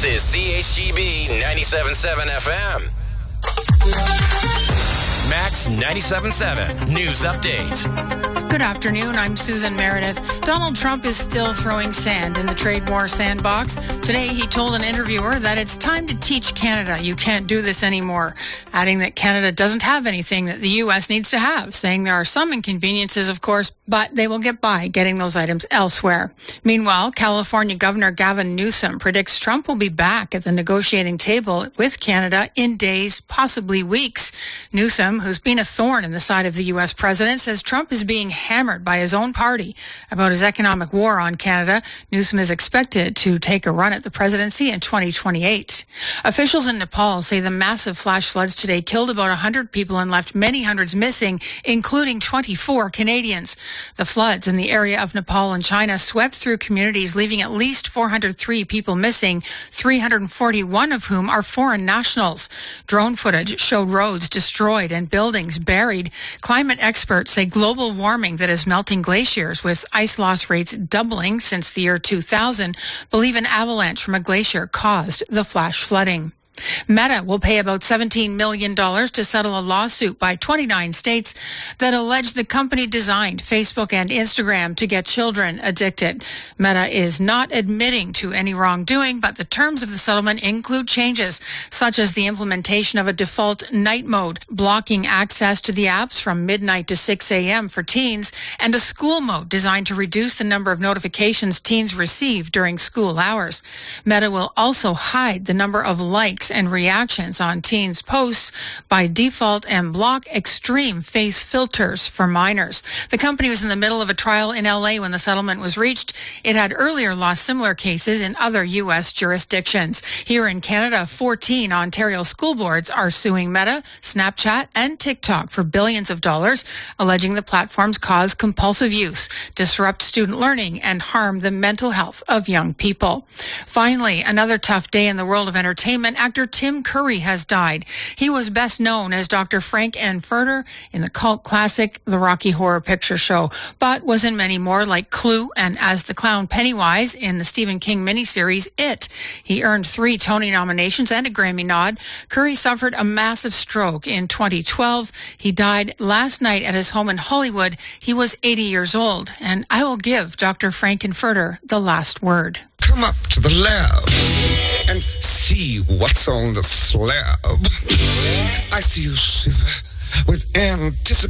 is CHGB 97.7 FM. Max 97.7 News Update. Good afternoon, I'm Susan Meredith. Donald Trump is still throwing sand in the trade war sandbox. Today, he told an interviewer that it's time to teach Canada you can't do this anymore, adding that Canada doesn't have anything that the U.S. needs to have, saying there are some inconveniences, of course, but they will get by getting those items elsewhere. Meanwhile, California Governor Gavin Newsom predicts Trump will be back at the negotiating table with Canada in days, possibly weeks. Newsom, who's been a thorn in the side of the U.S. president, says Trump is being hammered by his own party about his economic war on Canada. Newsom is expected to take a run at the presidency in 2028. Officials in Nepal say the massive flash floods today killed about 100 people and left many hundreds missing, including 24 Canadians. The floods in the area of Nepal and China swept through communities, leaving at least 403 people missing, 341 of whom are foreign nationals. Drone footage showed roads destroyed and buildings buried. Climate experts say global warming that is melting glaciers, with ice loss rates doubling since the year 2000, believe an avalanche from a glacier caused the flash flooding. Meta will pay about $17 million to settle a lawsuit by 29 states that allege the company designed Facebook and Instagram to get children addicted. Meta is not admitting to any wrongdoing, but the terms of the settlement include changes such as the implementation of a default night mode, blocking access to the apps from midnight to 6 a.m. for teens, and a school mode designed to reduce the number of notifications teens receive during school hours. Meta will also hide the number of likes and reactions on teens' posts by default and block extreme face filters for minors. The company was in the middle of a trial in LA when the settlement was reached. It had earlier lost similar cases in other U.S. jurisdictions. Here in Canada, 14 Ontario school boards are suing Meta, Snapchat, and TikTok for billions of dollars, alleging the platforms cause compulsive use, disrupt student learning, and harm the mental health of young people. Finally, another tough day in the world of entertainment. Actor Tim Curry has died. He was best known as Dr. Frank Furter in the cult classic The Rocky Horror Picture Show, but was in many more like Clue and as the clown Pennywise in the Stephen King miniseries It. He earned 3 Tony nominations and a Grammy nod. Curry suffered a massive stroke in 2012. He died last night at his home in Hollywood. He was 80 years old, and I will give Dr. Frank Furter the last word. Come up to the lab and see what's on the slab. I see you shiver with anticipation.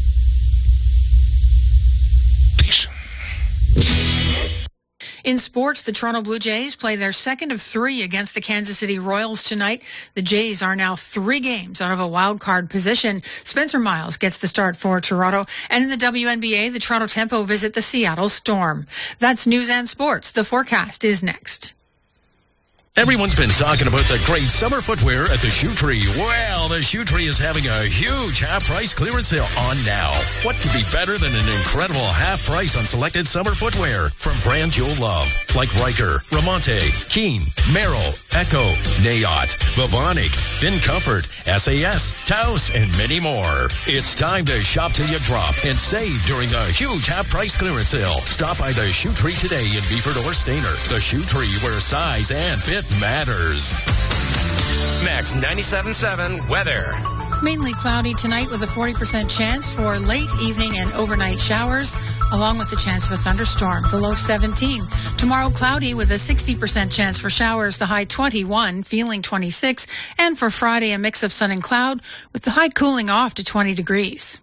In sports, the Toronto Blue Jays play their second of 3 against the Kansas City Royals tonight. The Jays are now 3 games out of a wild card position. Spencer Miles gets the start for Toronto. And in the WNBA, the Toronto Tempo visit the Seattle Storm. That's news and sports. The forecast is next. Everyone's been talking about the great summer footwear at the Shoe Tree. Well, the Shoe Tree is having a huge half-price clearance sale on now. What could be better than an incredible half price on selected summer footwear from brands you'll love, like Riker, Ramonte, Keen, Merrill, Echo, Nayot, Vivonic, Finn Comfort, SAS, Taos, and many more. It's time to shop till you drop and save during the huge half-price clearance sale. Stop by the Shoe Tree today in Beeford or Stainer. The Shoe Tree, where size and fit matters. Max 97.7 weather. Mainly cloudy tonight with a 40% chance for late evening and overnight showers, along with the chance of a thunderstorm, the low 17. Tomorrow cloudy with a 60% chance for showers, the high 21, feeling 26. And for Friday, a mix of sun and cloud with the high cooling off to 20 degrees.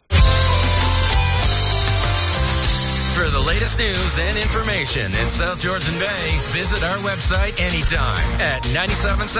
For the latest news and information in South Georgian Bay, visit our website anytime at 97.7